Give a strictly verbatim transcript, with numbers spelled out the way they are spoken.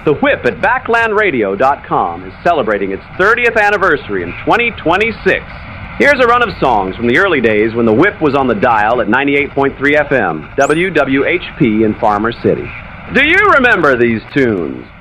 The Whip at backland radio dot com is celebrating its thirtieth anniversary in twenty twenty-six. Here's a run of songs from the early days when the Whip was on the dial at ninety-eight point three F M, W W H P in Farmer City. Do you remember these tunes?